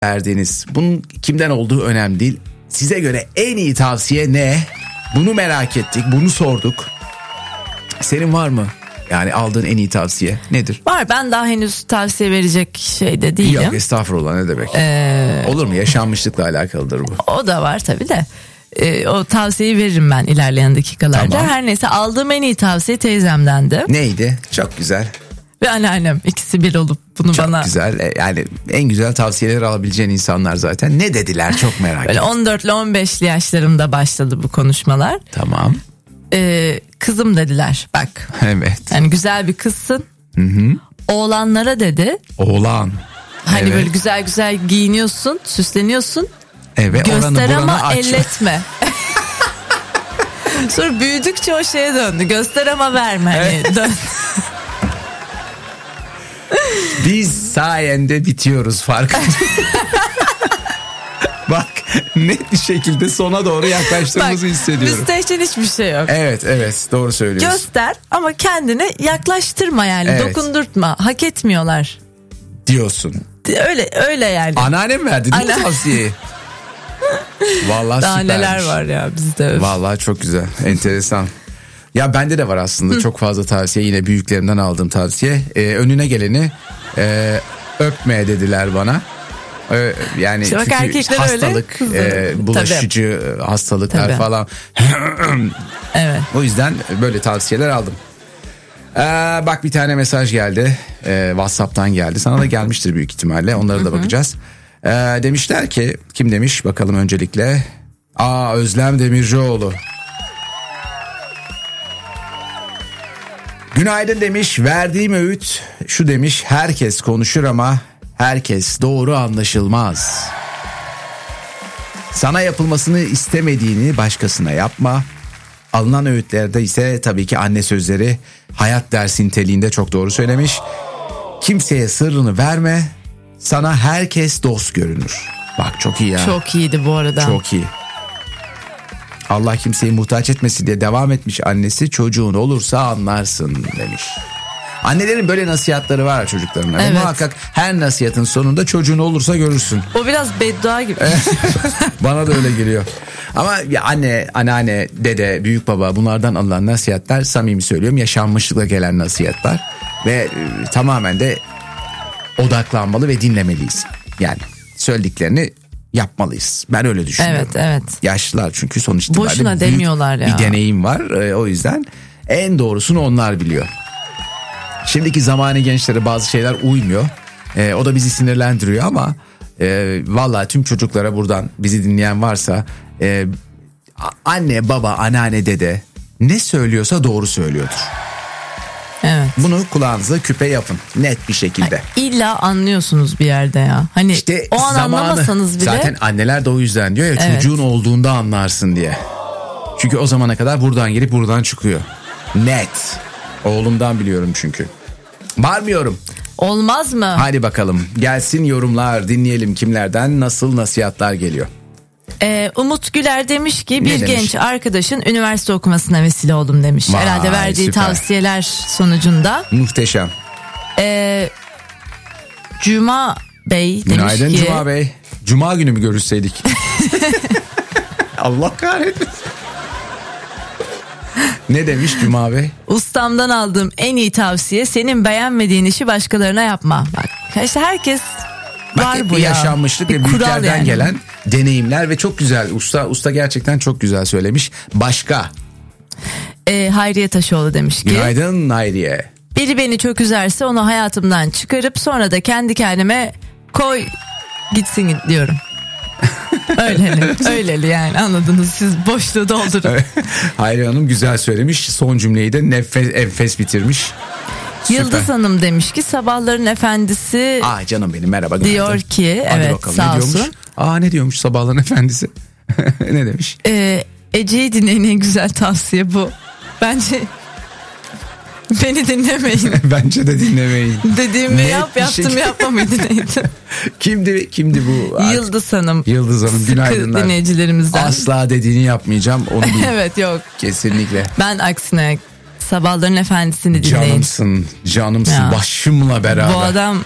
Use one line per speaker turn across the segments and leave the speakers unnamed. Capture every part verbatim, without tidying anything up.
verdiğiniz, bunun kimden olduğu önemli değil. Size göre en iyi tavsiye ne? Bunu merak ettik, bunu sorduk. Senin var mı? Yani aldığın en iyi tavsiye nedir?
Var, ben daha henüz tavsiye verecek şeyde değilim.
Yok estağfurullah, ne demek.
Ee,
Olur mu? Yaşanmışlıkla alakalıdır bu.
O da var tabii de. Ee, o tavsiyeyi veririm ben ilerleyen dakikalarda.
Tamam.
Her neyse, aldığım en iyi tavsiye teyzemdendi.
Neydi? Çok güzel.
Ve anneannem, ikisi bir olup bunu
Çok
bana...
güzel. Yani en güzel tavsiyeleri alabileceğin insanlar zaten. Ne dediler çok merak
Böyle
ettim.
on dörtlü on beşli yaşlarımda başladı bu konuşmalar.
Tamam.
Ee, kızım dediler, bak.
Evet.
Yani güzel bir kızsın.
Hı hı.
Oğlanlara dedi.
Oğlan.
Hani
Evet.
böyle güzel güzel giyiniyorsun, süsleniyorsun.
Evet,
göster
oranı
ama
aç.
elletme. Sonra büyüdükçe o şeye döndü. Göster ama verme. Hani dön.
Biz sayende bitiyoruz farkında. Bak, net bir şekilde sona doğru yaklaştığımızı
Bak,
hissediyorum.
bizde için hiçbir şey yok.
Evet evet, doğru söylüyorsun.
Göster ama kendine yaklaştırma yani.
Evet.
Dokundurtma. Hak etmiyorlar.
Diyorsun.
Öyle öyle yani.
Anneannem verdi değil mi
Ana-
tavsiyeyi? Vallahi
Daha
süpermiş.
neler var ya bizde.
Vallahi çok güzel, enteresan. Ya bende de var aslında. Hı. Çok fazla tavsiye, yine büyüklerimden aldığım tavsiye. Ee, önüne geleni e, öpme dediler bana. Ee, yani
İşte bak,
çünkü hastalık, e, bulaşıcı Tabii. hastalıklar Tabii. falan.
Evet.
O yüzden böyle tavsiyeler aldım. Ee, bak, bir tane mesaj geldi. Ee, WhatsApp'tan geldi. Sana da gelmiştir büyük ihtimalle. Onlara da bakacağız. Ee, demişler ki, kim demiş bakalım öncelikle. Aa, Özlem Demircioğlu. Günaydın demiş. Verdiğim öğüt şu demiş: herkes konuşur ama herkes doğru anlaşılmaz. Sana yapılmasını istemediğini başkasına yapma. Alınan öğütlerde ise tabii ki anne sözleri hayat dersi niteliğinde, çok doğru söylemiş. Kimseye sırrını verme. Sana herkes dost görünür. Bak, çok iyi ya.
Çok iyiydi bu arada.
Çok iyi. Allah kimseyi muhtaç etmesin diye devam etmiş annesi. Çocuğun olursa anlarsın demiş. Annelerin böyle nasihatleri var çocuklarına. Evet. Muhakkak her nasihatın sonunda çocuğun olursa görürsün.
O biraz beddua gibi.
Bana da öyle geliyor. Ama ya anne, anneanne, dede, büyük baba, bunlardan alınan nasihatler, samimi söylüyorum, yaşanmışlıkla gelen nasihatler. Ve e, tamamen de odaklanmalı ve dinlemeliyiz. Yani söylediklerini yapmalıyız. Ben öyle düşünüyorum.
Evet, evet.
Yaşlılar çünkü sonuç itibariyle
boşuna demiyorlar ya.
Bir deneyim var. E, o yüzden en doğrusunu onlar biliyor. Şimdiki zamanı gençlere bazı şeyler uymuyor. E, o da bizi sinirlendiriyor ama e, vallahi tüm çocuklara buradan, bizi dinleyen varsa, e, anne, baba, anneanne, dede ne söylüyorsa doğru söylüyordur.
Evet.
Bunu kulağınıza küpe yapın net bir şekilde.
Ay, illa anlıyorsunuz bir yerde ya. Hani
işte
o an
zamanı,
anlamasanız bile.
zaten anneler de o yüzden diyor ya,
evet.
çocuğun olduğunda anlarsın diye. Çünkü o zamana kadar buradan gelip buradan çıkıyor. Net. Oğlumdan biliyorum çünkü. Bağırmıyorum.
Olmaz mı?
Hadi bakalım, gelsin yorumlar, dinleyelim kimlerden nasıl nasihatler geliyor.
Ee, Umut Güler demiş ki,
Ne
bir
demiş?
genç arkadaşın üniversite okumasına vesile oldum demiş.
Vay,
herhalde verdiği
süper.
tavsiyeler sonucunda.
Muhteşem.
Ee, Cuma Bey demiş
Günaydın
ki.
Cuma Bey. Cuma günü mü görüşseydik? Allah kahretmesin. Ne demiş Cuma Bey?
Ustamdan aldığım en iyi tavsiye, senin beğenmediğin işi başkalarına yapma. Bak işte herkes
Bak,
var
hep
bu
bir
ya.
yaşanmışlık
Bir
ve
kural
büyüklerden
yani.
gelen deneyimler ve çok güzel. Usta usta gerçekten çok güzel söylemiş. Başka?
Ee, Hayriye Taşoğlu demiş ki.
Günaydın Hayriye.
Biri beni çok üzerse onu hayatımdan çıkarıp sonra da kendi kendime koy gitsin diyorum. Öyleli, öyleli yani, anladınız siz, boşluğu doldurun.
Hayriye Hanım güzel söylemiş. Son cümleyi de nefes, enfes bitirmiş.
Yıldız
Süper.
Hanım demiş ki, sabahların efendisi
Aa canım benim, merhaba, günaydın.
diyor ki,
hadi
evet
bakalım,
sağ
ne diyormuş?
olsun.
Aa, ne diyormuş sabahların efendisi? Ne demiş?
Ee, Ece'yi dinleyin, en güzel tavsiye bu. Bence beni dinlemeyin.
Bence de dinlemeyin.
Dediğimi
Net
yap,
bir
yaptım
şekilde.
yapma mıydı neydi?
Kimdi kimdi bu?
Yıldız Hanım.
Yıldız Hanım,
Sıkı
günaydınlar.
dinleyicilerimizden.
Asla dediğini yapmayacağım, onu bil.
Evet, yok.
Kesinlikle.
Ben aksine sabahların efendisini dinleyin.
Canımsın, canımsın,
Ya.
başımla beraber.
Bu adam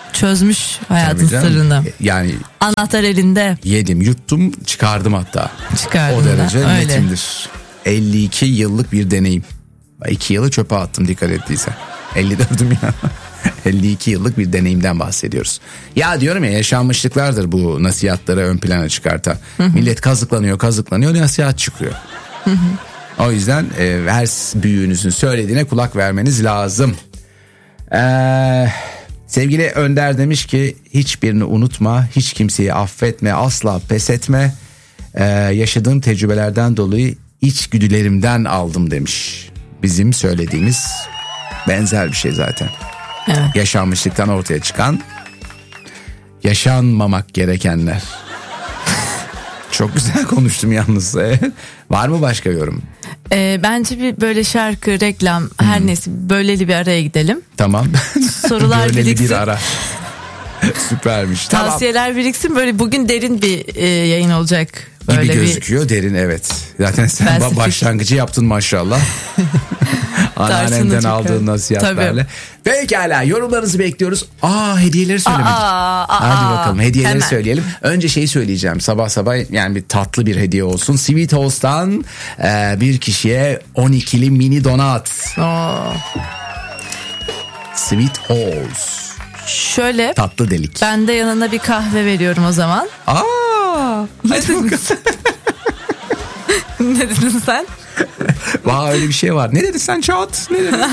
çözmüş hayatın
Tabii canım.
sırrını.
Yani
Anahtar elinde.
yedim, yuttum, çıkardım hatta.
Çıkardım
O derece
da, öyle.
netimdir. elli iki yıllık bir deneyim. iki yılı çöpe attım dikkat ettiysen. elli dördüm ya. elli iki yıllık bir deneyimden bahsediyoruz. Ya diyorum ya, yaşanmışlıklardır bu nasihatları ön plana çıkartan. Hı hı. Millet kazıklanıyor kazıklanıyor, nasihat çıkıyor. Hı hı. O yüzden e, her büyüğünüzün söylediğine kulak vermeniz lazım. Ee, sevgili Önder demiş ki hiçbirini unutma, hiç kimseyi affetme, asla pes etme. Ee, yaşadığım tecrübelerden dolayı içgüdülerimden aldım demiş. Bizim söylediğimiz benzer bir şey zaten.
Evet.
Yaşanmışlıktan ortaya çıkan, yaşanmamak gerekenler. Çok güzel konuştum yalnız. Var mı başka yorum?
Ee, bence bir böyle şarkı, reklam, her hmm. neyse böyleli bir araya gidelim.
Tamam.
Sorular
böyleli
biriksin.
bir ara. Süpermiş.
Tavsiyeler tamam. biriksin. Böyle bugün derin bir e, yayın olacak. Böyle
gibi gözüküyor bir... derin, evet. Zaten sen Felsefik. başlangıcı yaptın maşallah. Anneannenden aldığın nasihatlerle. Pekala, yorumlarınızı bekliyoruz. Aa, hediyeleri söylemedik. Aa, aa, Hadi bakalım hediyeleri hemen söyleyelim. Önce şeyi söyleyeceğim, sabah sabah yani bir tatlı bir hediye olsun. Sweet Host'tan e, bir kişiye on ikili mini donat. Oo. Sweet Host.
Şöyle.
Tatlı delik.
Ben de yanına bir kahve veriyorum o zaman.
Aa.
Ne dedin? Ne dedin sen?
Vay, öyle bir şey var. Ne dedin sen Çağat? Ne dedin?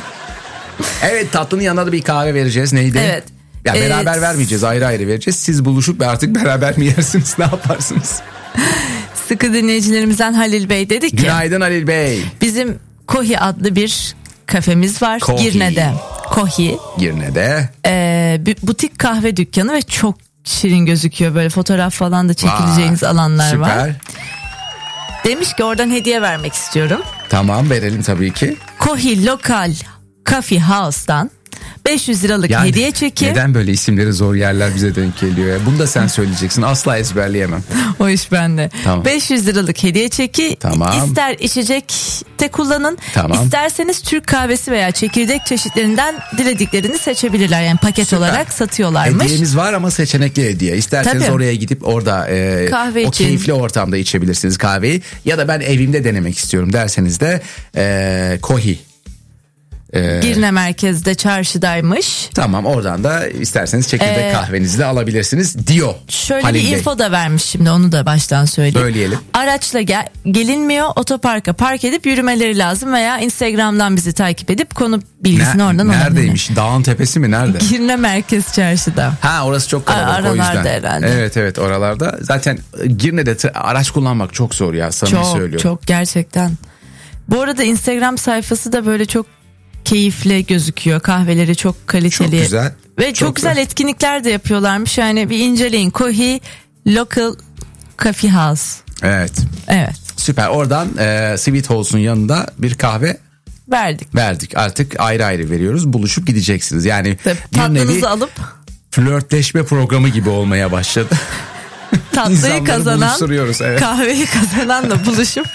Evet, tatlının yanına da bir kahve vereceğiz. Neydi?
Evet.
Ya beraber evet. vermeyeceğiz, ayrı ayrı vereceğiz. Siz buluşup artık beraber mi yersiniz, ne yaparsınız?
Sıkı dinleyicilerimizden Halil Bey dedi ki.
Günaydın Halil Bey.
Bizim Kohi adlı bir kafemiz var.
Kohi.
Girne'de. Kohi.
Girne'de.
Ee, butik kahve dükkanı ve çok şirin gözüküyor. Böyle fotoğraf falan da çekileceğiniz Vay, alanlar süper. var. Demiş ki oradan hediye vermek istiyorum.
Tamam, verelim tabii ki.
Kohi Lokal Coffee House'dan beş yüz liralık yani, hediye çeki.
Neden böyle isimleri zor yerler bize denk geliyor ya? Bunu da sen söyleyeceksin. Asla ezberleyemem.
O iş bende. Tamam. beş yüz liralık hediye çeki.
Tamam.
İster içecekte kullanın.
Tamam.
İsterseniz Türk kahvesi veya çekirdek çeşitlerinden dilediklerini seçebilirler. Yani paket Süper. olarak satıyorlarmış.
Hediyemiz var ama seçenekli hediye. İsterseniz Tabii. oraya gidip orada e,
Kahve
o
için.
keyifli ortamda içebilirsiniz kahveyi. Ya da ben evimde denemek istiyorum derseniz de e, Kohi.
Ee, Girne merkezde, çarşıdaymış.
Tamam, oradan da isterseniz çekirdek ee, kahvenizi de alabilirsiniz diyor.
Şöyle
Halil
bir
Bey.
info da vermiş, şimdi onu da baştan söyleyeyim.
Söyleyelim.
Araçla gel, gelinmiyor, otoparka park edip yürümeleri lazım veya Instagram'dan bizi takip edip konu bilgisini ne, oradan alabilirler.
Neredeymiş? Alabilir. Dağın tepesi mi? Nerede?
Girne merkez çarşıda.
Ha, orası çok kalabalık, o yüzden.
Aralarda herhalde.
Evet evet, oralarda. Zaten Girne'de araç kullanmak çok zor ya, samimi
çok,
söylüyorum.
Çok çok gerçekten. Bu arada Instagram sayfası da böyle çok keyifli gözüküyor. Kahveleri çok kaliteli.
Çok güzel.
Ve çok, çok güzel, güzel etkinlikler de yapıyorlarmış. Yani bir inceleyin. Kohi Local Coffee House.
Evet.
Evet.
Süper. Oradan e, Sweet House'un yanında bir kahve
verdik.
Verdik. Artık ayrı ayrı veriyoruz. Buluşup gideceksiniz. Yani
tatlınızı alıp
flörtleşme programı gibi olmaya başladı.
Tatlıyı kazanan,
evet.
kahveyi kazanan da buluşup.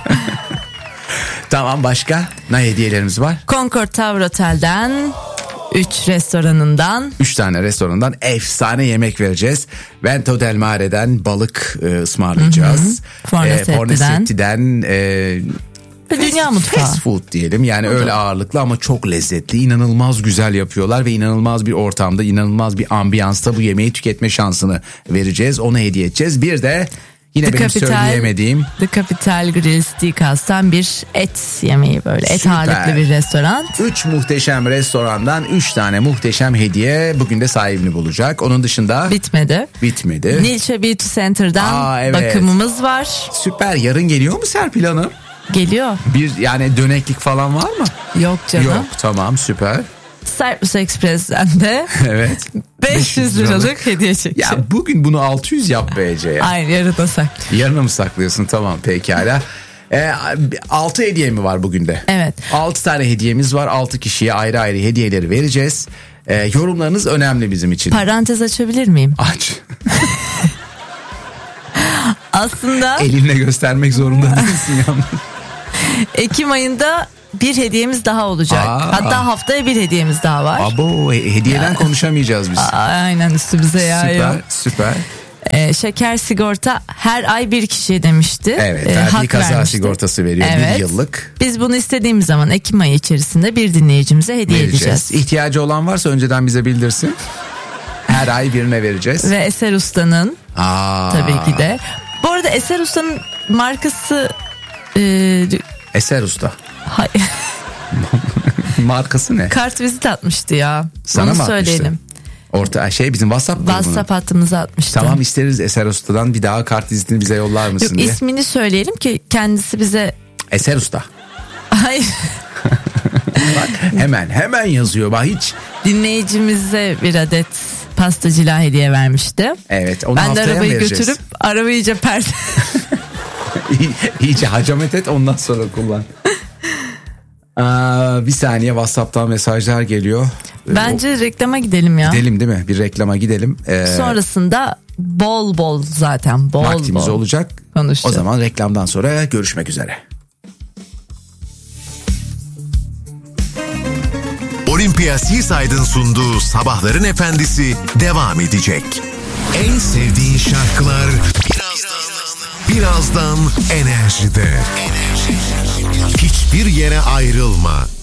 Tamam, başka ne hediyelerimiz var?
Concord Tower Otel'den üç restoranından
üç tane restorandan efsane yemek vereceğiz. Vento del Mare'den balık e, ısmarlayacağız. Fornasetti'den e,
dünya mutfağı.
Fast food diyelim. Yani Burada. öyle ağırlıklı ama çok lezzetli. İnanılmaz güzel yapıyorlar ve inanılmaz bir ortamda, inanılmaz bir ambiyansta bu yemeği tüketme şansını vereceğiz. Onu hediye edeceğiz. Bir de yine The benim Capital, söyleyemediğim
The Capital Grill Steakhouse'tan bir et yemeği, böyle et Süper. ağırlıklı bir restoran.
Üç muhteşem restorandan üç tane muhteşem hediye bugün de sahibini bulacak. Onun dışında
bitmedi.
Bitmedi.
Nilce Beauty Center'dan
Aa, evet.
bakımımız var.
Süper. Yarın geliyor mu Serpil Hanım?
Geliyor.
Bir yani döneklik falan var mı?
Yok canım.
Yok, tamam, süper.
Cyprus Express'ten de
evet.
beş yüz liralık hediye çekeceğim.
Ya bugün bunu altı yüz yap be Ece ya.
Hayır, yarına saklıyorum.
Yarına mı saklıyorsun? Tamam, pekala. E, altı hediye mi var bugün de?
Evet.
altı tane hediyemiz var. altı kişiye ayrı ayrı hediyeleri vereceğiz. E, yorumlarınız önemli bizim için.
Parantez açabilir miyim?
Aç.
Aslında
elinle göstermek zorunda değilsin yalnız.
Ekim ayında bir hediyemiz daha olacak.
Aa.
Hatta haftaya bir hediyemiz daha var.
Abo, hediyeden ya. Konuşamayacağız biz.
Aa, aynen, üstümüze yağıyor.
Süper süper.
Ee, şeker sigorta her ay bir kişiye demişti.
Evet,
ee,
verdiği kaza
vermişti.
sigortası veriyor,
evet.
bir yıllık.
Biz bunu istediğimiz zaman Ekim ayı içerisinde bir dinleyicimize hediye
vereceğiz.
edeceğiz.
İhtiyacı olan varsa önceden bize bildirsin. Her ay birine vereceğiz.
Ve Eser Usta'nın
Aa.
tabii ki de. Bu arada Eser Usta'nın markası e,
Eser Usta.
hay-
Markası ne?
kart vizit atmıştı ya.
Sana
Onu
mı atmıştı?
söyleyelim.
Orta şey bizim WhatsApp grubuna.
WhatsApp hattımıza atmıştı.
Tamam, isteriz Eser Usta'dan bir daha kart vizitini bize yollar mısın
Yok,
diye.
ismini söyleyelim ki kendisi bize.
Eser Usta.
Hayır.
Bak, hemen hemen yazıyor bak hiç.
Dinleyicimize bir adet pastacıyla hediye vermişti.
Evet, onu
ben de
haftaya mı
arabayı
vereceğiz?
götürüp arabayı iyice perde.
İyice hacamet et, ondan sonra kullan. Aa, bir saniye, WhatsApp'tan mesajlar geliyor.
Bence o... reklama gidelim ya.
Gidelim değil mi? Bir reklama gidelim. Ee,
Sonrasında bol bol zaten bol
vaktimiz
bol
olacak.
konuşacağız.
O zaman reklamdan sonra görüşmek üzere.
Olympia Seaside'ın sunduğu Sabahların Efendisi devam edecek. En sevdiğin şarkılar birazdan, birazdan Enerji'de. Enerji. Hiçbir yere ayrılma.